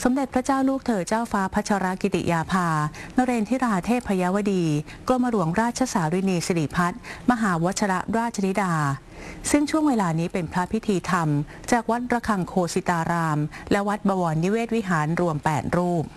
สมเด็จพระเจ้าลูกเธอเจ้าฟ้าพัชรกิติยาภานเรนทิราเทพยวดีกรมหลวงราชสารินีสิริพัฒน์มหาวชรราชธิดาซึ่งช่วงเวลานี้เป็นพระพิธีธรรมจากวัดระฆังโคสิตารามและวัดบวรนิเวศวิหารรวม8รูป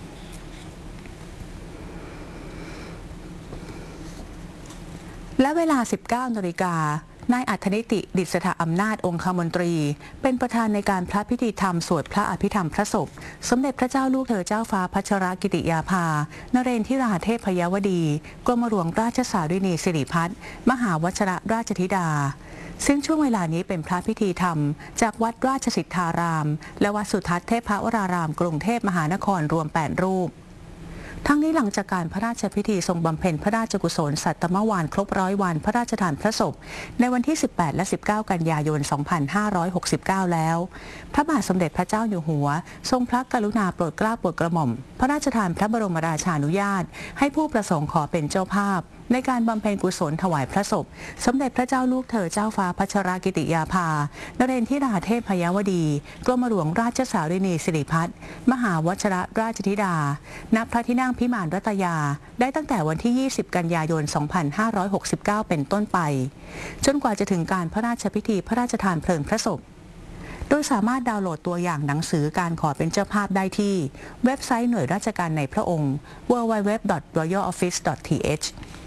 และเวลา 19 นาฬิกานายอัธนิติดิษฐอำนาจองคมนตรีเป็นประธานในการพระพิธีธรรมสวดพระอภิธรรมพระศพสมเด็จพระเจ้าลูกเธอเจ้าฟ้าพัชรกิติยาภานเรนทิราเทพยวดีกรมหลวงราชสารินีสิริพัฒน์มหาวชรราชธิดาซึ่งช่วงเวลานี้เป็นพระพิธีธรรมจากวัดราชสิทธารามและวัดสุทัศน์เทพวรารามกรุงเทพมหานครรวม8รูปทั้งนี้หลังจากการพระราชพิธีทรงบำเพ็ญพระราชกุศลสัตมวานครบ100 วันพระราชทานพระศพในวันที่ 18 และ 19 กันยายน 2569 แล้วพระบาทสมเด็จพระเจ้าอยู่หัวทรงพระกรุณาโปรดเกล้าโปรดกระหม่อมพระราชทานพระบรมราชานุญาตให้ผู้ประสงค์ขอเป็นเจ้าภาพในการบำเพ็ญกุศลถวายพระศพสมเด็จพระเจ้าลูกเธอเจ้าฟ้าพัชรกิติยาภานเรนทิราเทพยวดีกรมหลวงราชสารินีสิริพัฒน์มหาวชรราชธิดาณพระที่นั่งพิมานรัตยาได้ตั้งแต่วันที่ 20 กันยายน 2569 เป็นต้นไปจนกว่าจะถึงการพระราชพิธีพระราชทานเพลิงพระศพโดยสามารถดาวน์โหลดตัวอย่างหนังสือการขอเป็นเจ้าภาพได้ที่เว็บไซต์หน่วยราชการในพระองค์ www.royaloffice.th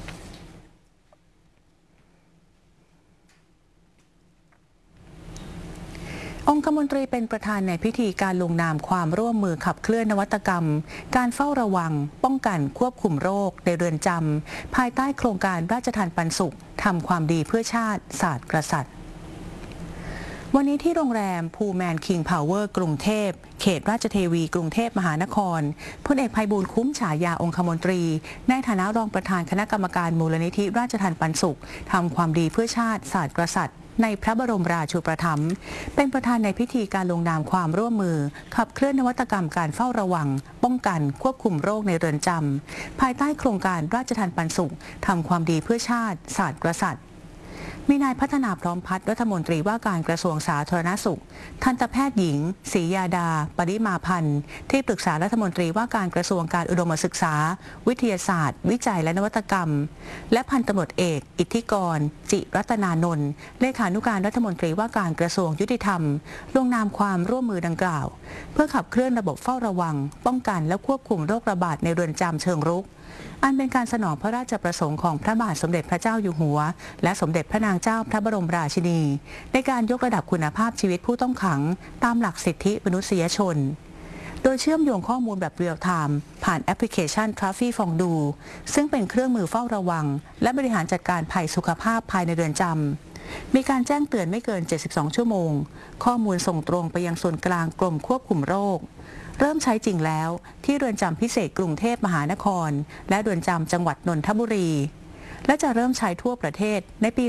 องคมนตรีเป็นประธานในพิธีการลงนามความร่วมมือขับเคลื่อนนวัตกรรมการเฝ้าระวังป้องกันควบคุมโรคในเรือนจำภายใต้โครงการราชทานปันสุขทำความดีเพื่อชาติศาสตร์กษัตริย์วันนี้ที่โรงแรมพูแมนคิงพาวเวอร์กรุงเทพเขตราชเทวีกรุงเทพมหานครพลเอกไพบูลย์คุ้มฉายาองคมนตรีในฐานะรองประธานคณะกรรมการมูลนิธิราชทานปันสุขทำความดีเพื่อชาติศาสตร์กษัตริย์ในพระบรมราชูปถัมภ์เป็นประธานในพิธีการลงนามความร่วมมือขับเคลื่อนนวัตกรรมการเฝ้าระวังป้องกันควบคุมโรคในเรือนจำภายใต้โครงการราชทานปันสุขทำความดีเพื่อชาติศาสตร์กษัตริย์มีนายพัฒนาพร้อมพัฒน์รัฐมนตรีว่าการกระทรวงสาธารณสุขทันตแพทย์หญิงศรียาดาปริมาพันธ์ที่ปรึกษารัฐมนตรีว่าการกระทรวงการอุดมศึกษาวิทยาศาสตร์วิจัยและนวัตกรรมและพันตำรวจเอกอิทธิกรจิรัตนานนท์เลขานุการรัฐมนตรีว่าการกระทรวงยุติธรรมลงนามความร่วมมือดังกล่าวเพื่อขับเคลื่อนระบบเฝ้าระวังป้องกันและควบคุมโรคระบาดในเรือนจำเชิงรุกอันเป็นการสนองพระราชประสงค์ของพระบาทสมเด็จพระเจ้าอยู่หัวและสมเด็จพระนางเจ้าพระบรมราชินีในการยกระดับคุณภาพชีวิตผู้ต้องขังตามหลักสิทธิมนุษยชนโดยเชื่อมโยงข้อมูลแบบเรียลไทม์ผ่านแอปพลิเคชัน Traffy Fondue ซึ่งเป็นเครื่องมือเฝ้าระวังและบริหารจัดการภัยสุขภาพภายในเรือนจำมีการแจ้งเตือนไม่เกิน 72 ชั่วโมงข้อมูลส่งตรงไปยังส่วนกลางกรมควบคุมโรคเริ่มใช้จริงแล้วที่เรือนจำพิเศษกรุงเทพมหานครและเรือนจำจังหวัดนนทบุรีและจะเริ่มใช้ทั่วประเทศในปี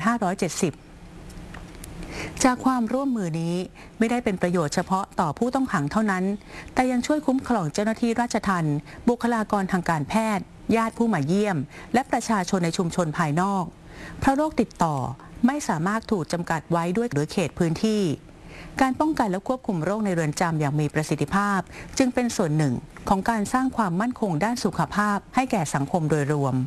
2570 จากความร่วมมือนี้ไม่ได้เป็นประโยชน์เฉพาะต่อผู้ต้องขังเท่านั้นแต่ยังช่วยคุ้มครองเจ้าหน้าที่ราชทัณฑ์บุคลากรทางการแพทย์ญาติผู้มาเยี่ยมและประชาชนในชุมชนภายนอกเพราะโรคติดต่อไม่สามารถถูกจำกัดไว้ด้วยหรือเขตพื้นที่การป้องกันและควบคุมโรคในเรือนจำอย่างมีประสิทธิภาพจึงเป็นส่วนหนึ่งของการสร้างความมั่นคงด้านสุขภาพให้แก่สังคมโดยรวม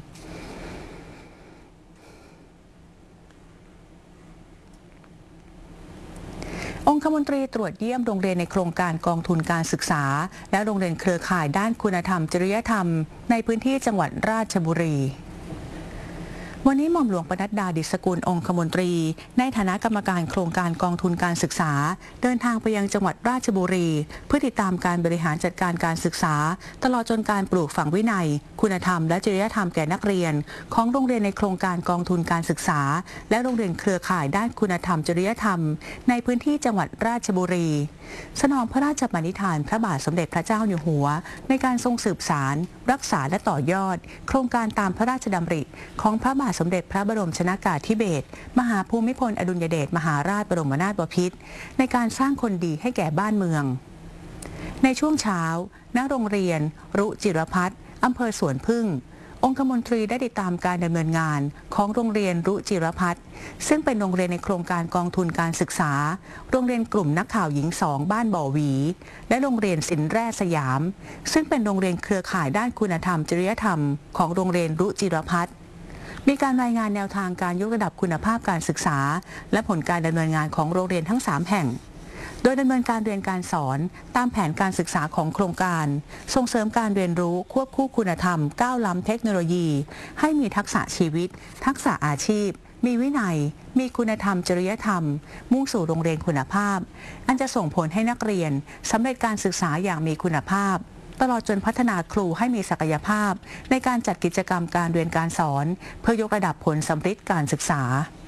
องคมนตรีตรวจเยี่ยมโรงเรียนในโครงการกองทุนการศึกษาและโรงเรียนเครือข่ายด้านคุณธรรมจริยธรรมในพื้นที่จังหวัดราชบุรีวันนี้หม่อมหลวงปนัดดาดิษฐกุลองคมนตรีในฐานะกรรมการโครงการกองทุนการศึกษาเดินทางไปยังจังหวัดราชบุรีเพื่อติดตามการบริหารจัดการการศึกษาตลอดจนการปลูกฝังวินัยคุณธรรมและจริยธรรมแก่นักเรียนของโรงเรียนในโครงการกองทุนการศึกษาและโรงเรียนเครือข่ายด้านคุณธรรมจริยธรรมในพื้นที่จังหวัดราชบุรีสนองพระราชปณิธานพระบาทสมเด็จพระเจ้าอยู่หัวในการทรงสืบสารรักษาและต่อยอดโครงการตามพระราชดำริของพระบาทสมเด็จพระบรมชนกาธิเบศรมหาภูมิพลอดุลยเดชมหาราชบรมนาถบพิตรในการสร้างคนดีให้แก่บ้านเมืองในช่วงเช้าณโรงเรียนรุจิรพัฒน์อำเภอสวนพึ่งองคมนตรีได้ติดตามการดำเนินงานของโรงเรียนรุจิรพัฒน์ซึ่งเป็นโรงเรียนในโครงการกองทุนการศึกษาโรงเรียนกลุ่มนักข่าวหญิง2บ้านบ่อหวีและโรงเรียนศิลป์แร่สยามซึ่งเป็นโรงเรียนเครือข่ายด้านคุณธรรมจริยธรรมของโรงเรียนรุจิรพัฒน์มีการรายงานแนวทางการยกระดับคุณภาพการศึกษาและผลการดำเนินงานของโรงเรียนทั้ง3แห่งโดยดำเนินการเรียนการสอนตามแผนการศึกษาของโครงการส่งเสริมการเรียนรู้ควบคู่คุณธรรมก้าวล้ำเทคโนโลยีให้มีทักษะชีวิตทักษะอาชีพมีวินัยมีคุณธรรมจริยธรรมมุ่งสู่โรงเรียนคุณภาพอันจะส่งผลให้นักเรียนสำเร็จการศึกษาอย่างมีคุณภาพตลอดจนพัฒนาครูให้มีศักยภาพในการจัดกิจกรรมการเรียนการสอนเพื่อยกระดับผลสัมฤทธิ์การศึกษา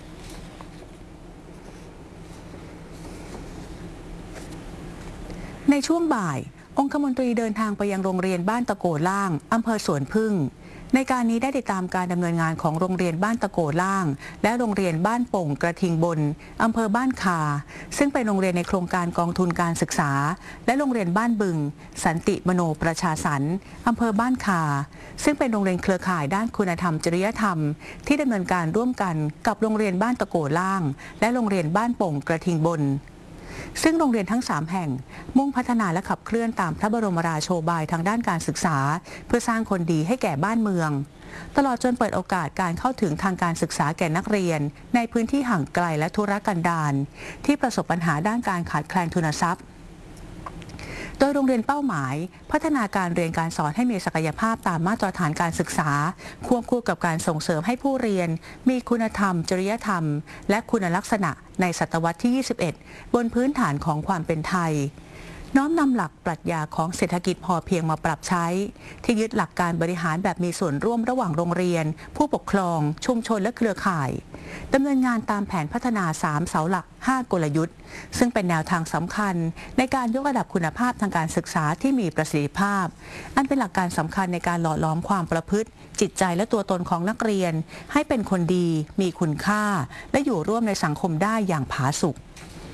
ในช่วงบ่ายองคมนตรีเดินทางไปยังโรงเรียนบ้านตะโกล่างอำเภอสวนพึ่งในการนี้ได้ติดตามการดำเนินงานของโรงเรียนบ้านตะโกล่างและโรงเรียนบ้านโป่งกระทิงบนอำเภอบ้านคาซึ่งเป็นโรงเรียนในโครงการกองทุนการศึกษาและโรงเรียนบ้านบึงสันติมโนประชาสรรค์อำเภอบ้านคาซึ่งเป็นโรงเรียนเครือข่ายด้านคุณธรรมจริยธรรมที่ดำเนินการร่วมกันกับโรงเรียนบ้านตะโกล่างและโรงเรียนบ้านโป่งกระทิงบนซึ่งโรงเรียนทั้ง3แห่งมุ่งพัฒนาและขับเคลื่อนตามพระบรมราโชบายทางด้านการศึกษาเพื่อสร้างคนดีให้แก่บ้านเมืองตลอดจนเปิดโอกาสการเข้าถึงทางการศึกษาแก่นักเรียนในพื้นที่ห่างไกลและทุรกันดารที่ประสบปัญหาด้านการขาดแคลนทุนทรัพย์โดยโรงเรียนเป้าหมายพัฒนาการเรียนการสอนให้มีศักยภาพตามมาตรฐานการศึกษาควบคู่กับการส่งเสริมให้ผู้เรียนมีคุณธรรมจริยธรรมและคุณลักษณะในศตวรรษที่ 21 บนพื้นฐานของความเป็นไทยน้อมนำหลักปรัชญาของเศรษฐกิจพอเพียงมาปรับใช้ที่ยึดหลักการบริหารแบบมีส่วนร่วมระหว่างโรงเรียนผู้ปกครองชุมชนและเครือข่ายดำเนินงานตามแผนพัฒนา3เสาหลัก5กลยุทธ์ซึ่งเป็นแนวทางสำคัญในการยกระดับคุณภาพทางการศึกษาที่มีประสิทธิภาพอันเป็นหลักการสำคัญในการหล่อหลอมความประพฤติจิตใจและตัวตนของนักเรียนให้เป็นคนดีมีคุณค่าและอยู่ร่วมในสังคมได้อย่างผาสุก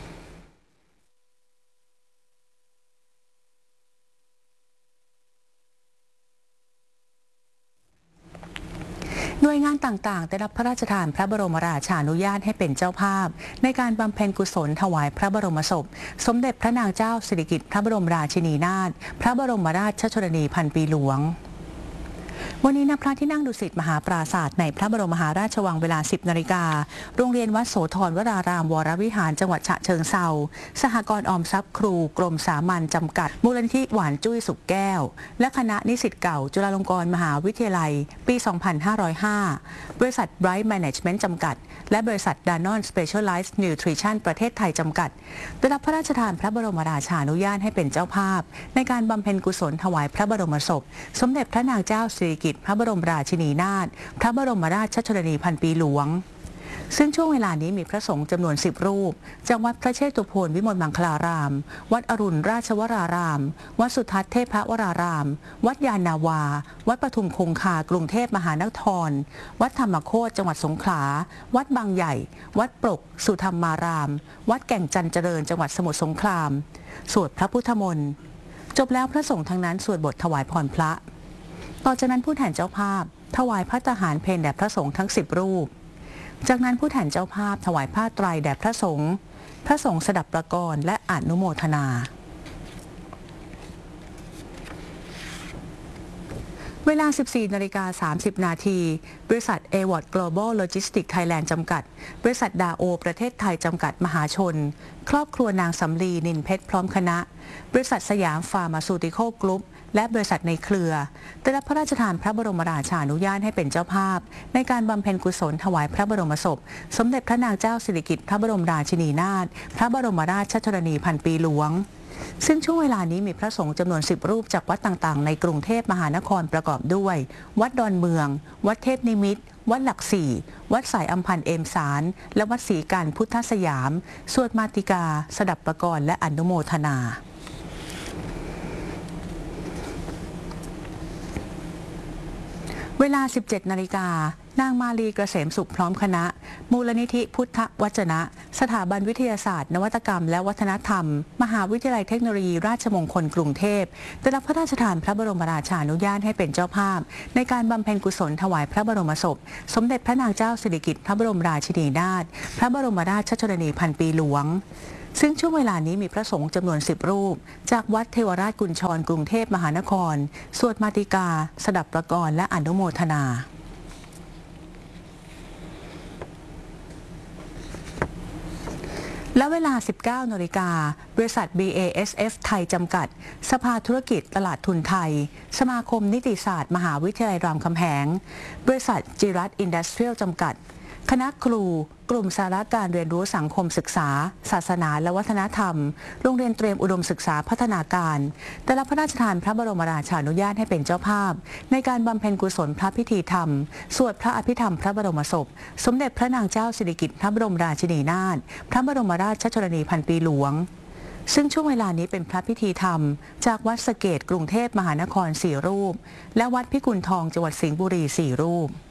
หน่วยงานต่างๆได้รับพระราชทานพระบรมราชานุญาตให้เป็นเจ้าภาพในการบำเพ็ญกุศลถวายพระบรมศพสมเด็จพระนางเจ้าสิริกิติ์พระบรมราชินีนาถพระบรมราชชนนีพันปีหลวงวันนี้ณพระที่นั่งดุสิตมหาปราสาทในพระบรมมหาราชวังเวลา 10 นาฬิกาโรงเรียนวัดโสธรวรารามวรวิหารจังหวัดฉะเชิงเทราสหกรณ์ออมทรัพย์ครูกรมสามัญจำกัดมูลนิธิหวานจุ้ยสุขแก้วและคณะนิสิตเก่าจุฬาลงกรณ์มหาวิทยาลัยปี 2505 บริษัท Bright Management จำกัดและบริษัท Danone Specialized Nutrition ประเทศไทยจำกัดได้รับพระราชทานพระบรมราชานุญาตให้เป็นเจ้าภาพในการบำเพ็ญกุศลถวายพระบรมศพสมเด็จพระนางเจ้าสิริกิติ์พระบรมราชินีนาถพระบรมราชชนนีพันปีหลวงซึ่งช่วงเวลานี้มีพระสงฆ์จำนวน10 รูปจากวัดพระเชตุพนวิมลมังคลารามวัดอรุณราชวรารามวัดสุทัศน์เทพวรารามวัดยานนาวาวัดปทุมคงคากรุงเทพมหานครวัดธรรมโคตจังหวัดสงขลาวัดบางใหญ่วัดปรกสุธรรมารามวัดแก่งจันเจริญจังหวัดสมุทรสงครามสวดพระพุทธมนต์จบแล้วพระสงฆ์ทั้งนั้นสวดบทถวายพรพระต่อจากนั้นผู้แทนเจ้าภาพถวายพระตาหารเพลแด่พระสงฆ์ทั้ง10 รูปจากนั้นผู้แทนเจ้าภาพถวายผ้าไตรแด่พระสงฆ์สดับประกรณ์และอนุโมทนาเวลา 14:30 นาทีบริษัท AWOT Global Logistics Thailand จำกัดบริษัทดาโอประเทศไทยจำกัดมหาชนครอบครัวนางสำลีนินเพชรพร้อมคณะบริษัทสยามฟาร์มาซูติคอลกรุ๊ปและบริษัทในเครือได้รับพระราชทานพระบรมราชานุญาตให้เป็นเจ้าภาพในการบำเพ็ญกุศลถวายพระบรมศพสมเด็จพระนางเจ้าสิริกิติ์พระบรมราชินีนาถพระบรมราชชนนีพันปีหลวงซึ่งช่วงเวลานี้มีพระสงฆ์จำนวน10 รูปจากวัดต่างๆในกรุงเทพมหานครประกอบด้วยวัดดอนเมืองวัดเทพนิมิตรวัดหลักสี่วัดสายอัมพันธ์เอมสารและวัดศรีการพุทธสยามสวดมาติกาสดับประกรณ์และอนุโมทนาเวลา 17 นาฬิกานางมาลีเกษมสุขพร้อมคณะมูลนิธิพุทธวจนะสถาบันวิทยาศาสตร์นวัตกรรมและวัฒนธรรมมหาวิทยาลัยเทคโนโลยีราชมงคลกรุงเทพได้รับพระราชทานพระบรมราชานุญาตให้เป็นเจ้าภาพในการบำเพ็ญกุศลถวายพระบรมศพสมเด็จพระนางเจ้าสิริกิติ์พระบรมราชินีนาถพระบรมราชชนนีพันปีหลวงซึ่งช่วงเวลานี้มีพระสงฆ์จำนวน10 รูปจากวัดเทวราชกุญชรกรุงเทพมหานครสวดมาติกาสดับประกรณ์และอนุโมทนาและเวลา 19 นาฬิกาบริษัท BASF ไทยจำกัดสภาธุรกิจตลาดทุนไทยสมาคมนิติศาสตร์มหาวิทยาลัยรามคำแหงบริษัทจิรัตอินดัสเทรียลจำกัดคณะครูกลุ่มสาระการเรียนรู้สังคมศึกษาศาสนาและวัฒนธรรมโรงเรียนเตรียมอุดมศึกษาพัฒนาการได้รับพระราชทานพระบรมราชานุญาตให้เป็นเจ้าภาพในการบำเพ็ญกุศลพระพิธีธรรมสวดพระอภิธรรมพระบรมศพสมเด็จพระนางเจ้าสิริกิติ์พระบรมราชินีนาถพระบรมราชชนนีพันปีหลวงซึ่งช่วงเวลานี้เป็นพระพิธีธรรมจากวัดสะเกษกรุงเทพมหานคร4 รูปและวัดพิกุลทองจังหวัดสิงห์บุรี4 รูป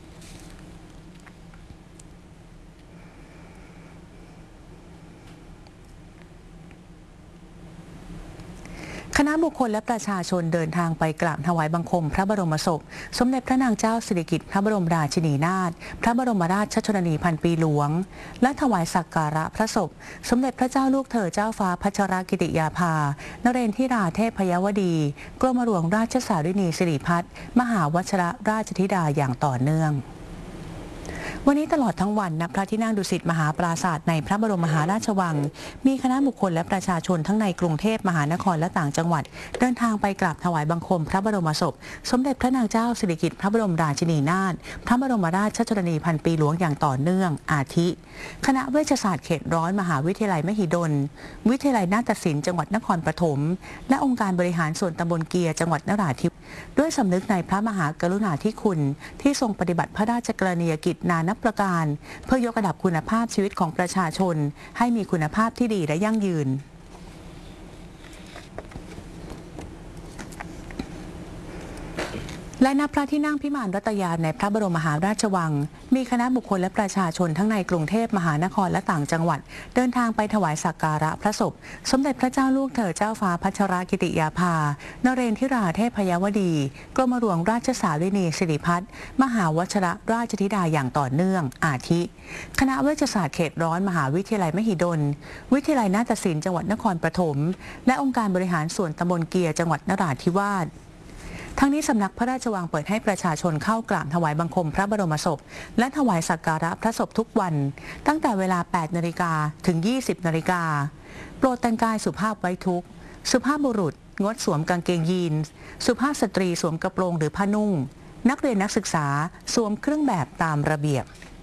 คณะบุคคลและประชาชนเดินทางไปกราบถวายบังคมพระบรมศพสมเด็จพระนางเจ้าสิริกิติ์พระบรมราชินีนาถพระบรมราชชนนีพันปีหลวงและถวายสักการะพระศพสมเด็จพระเจ้าลูกเธอเจ้าฟ้าพัชรกิติยาภานเรนทิราเทพยวดีกรมหลวงราชสารินีสิริพัฒน์มหาวชิรราชธิดาอย่างต่อเนื่องวันนี้ตลอดทั้งวันณพระที่นั่งดุสิตมหาปราสาทในพระบรมมหาราชวังมีคณะบุคคลและประชาชนทั้งในกรุงเทพมหานครและต่างจังหวัดเดินทางไปกราบถวายบังคมพระบรมศพสมเด็จพระนางเจ้าสิริกิติ์พระบรมราชินีนาถพระบรมราชชนนีพันปีหลวงอย่างต่อเนื่องอาทิคณะเวชศาสตร์เขตร้อนมหาวิทยาลัยมหิดลวิทยาลัยนาฏศิลป์จังหวัดนครปฐมและองค์การบริหารส่วนตำบลเกียร์จังหวัดนราธิวาสด้วยสำนึกในพระมหากรุณาธิคุณที่ทรงปฏิบัติพระราชกรณียกิจนานับประการเพื่อยกระดับคุณภาพชีวิตของประชาชนให้มีคุณภาพที่ดีและยั่งยืนและณพระที่นั่งพิมานรัตยาในพระบรมมหาราชวังมีคณะบุคคลและประชาชนทั้งในกรุงเทพมหานครและต่างจังหวัดเดินทางไปถวายสักการะพระศพสมเด็จพระเจ้าลูกเธอเจ้าฟ้าพัชรกิติยาภานเรนทิราเทพยวดีกรมหลวงราชสารินีสิริพัฒน์มหาวชิรราชธิดาอย่างต่อเนื่องอาทิคณะเวชศาสตร์เขตร้อนมหาวิทยาลัยมหิดลวิทยาลัยนาฏศิลป์จังหวัดนครปฐมและองค์การบริหารส่วนตำบลเกียร์จังหวัดนราธิวาสทั้งนี้สำนักพระราชวังเปิดให้ประชาชนเข้ากราบถวายบังคมพระบรมศพและถวายสักการะพระศพทุกวันตั้งแต่เวลา 8 นาฬิกาถึง 20 นาฬิกาโปรดแต่งกายสุภาพไว้ทุกข์สุภาพบุรุษงดสวมกางเกงยีนส์สุภาพสตรีสวมกระโปรงหรือผ้านุ่งนักเรียนนักศึกษาสวมเครื่องแบบตามระเบียบ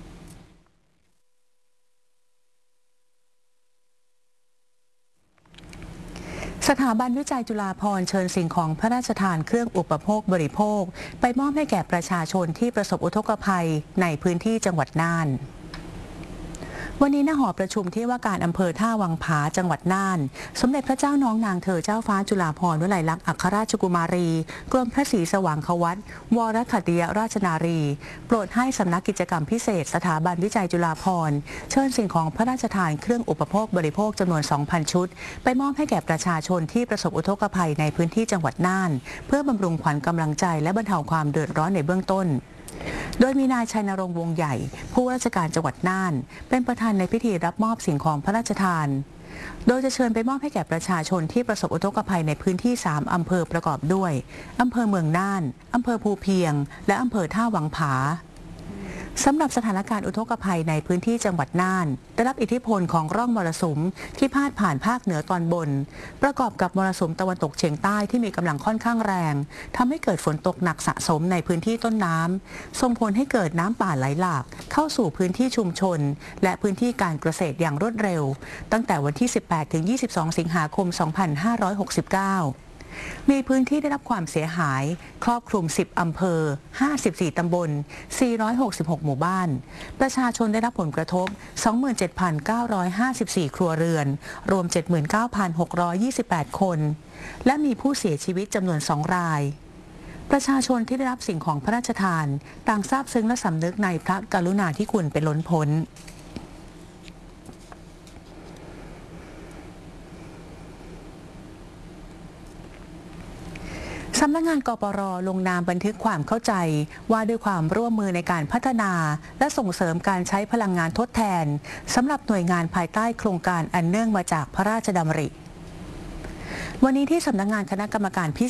สถาบันวิจัยจุฬาภรณ์เชิญสิ่งของพระราชทานเครื่องอุปโภคบริโภคไปมอบให้แก่ประชาชนที่ประสบอุทกภัยในพื้นที่จังหวัดน่านวันนี้ณหอประชุมที่ว่าการอำเภอท่าวังผาจังหวัดน่านสมเด็จพระเจ้าน้องนางเธอเจ้าฟ้าจุฬาภรณ์วลัยลักษณ์อัครราชกุมารีกรมพระศรีสว่างควัตวรขัตติยราชนารีโปรดให้สำนักกิจกรรมพิเศษสถาบันวิจัยจุฬาภรณ์เชิญสิ่งของพระราชทานเครื่องอุปโภคบริโภคจำนวน 2,000 ชุดไปมอบให้แก่ประชาชนที่ประสบอุทกภัยในพื้นที่จังหวัดน่านเพื่อบำรุงขวัญกำลังใจและบรรเทาความเดือดร้อนในเบื้องต้นโดยมีนายชัยนรงค์วงใหญ่ผู้ว่าราชการจังหวัดน่านเป็นประธานในพิธีรับมอบสิ่งของพระราชทานโดยจะเชิญไปมอบให้แก่ประชาชนที่ประสบอุทกภัยในพื้นที่3อำเภอประกอบด้วยอำเภอเมืองน่านอำเภอภูเพียงและอำเภอท่าวังผาสำหรับสถานการณ์อุทกภัยในพื้นที่จังหวัดน่านได้รับอิทธิพลของร่องมรสุมที่พาดผ่านภาคเหนือตอนบนประกอบกับมรสุมตะวันตกเฉียงใต้ที่มีกำลังค่อนข้างแรงทำให้เกิดฝนตกหนักสะสมในพื้นที่ต้นน้ำส่งผลให้เกิดน้ำป่าไหลหลากเข้าสู่พื้นที่ชุมชนและพื้นที่การเกษตรอย่างรวดเร็วตั้งแต่วันที่ 18-22 สิงหาคม 2569มีพื้นที่ได้รับความเสียหายครอบคลุม10อำเภอ54ตำบล466หมู่บ้านประชาชนได้รับผลกระทบ 27,954 ครัวเรือนรวม 79,628 คนและมีผู้เสียชีวิตจำนวน2 รายประชาชนที่ได้รับสิ่งของพระราชทานต่างซาบซึ้งและสำนึกในพระกรุณาธิคุณเป็นล้นพ้นสำนักงานกปร.ลงนามบันทึกความเข้าใจว่าด้วยความร่วมมือในการพัฒนาและส่งเสริมการใช้พลังงานทดแทนสำหรับหน่วยงานภายใต้โครงการอันเนื่องมาจากพระราชดำริวันนี้ที่สำนักงานคณะกรรมการพิ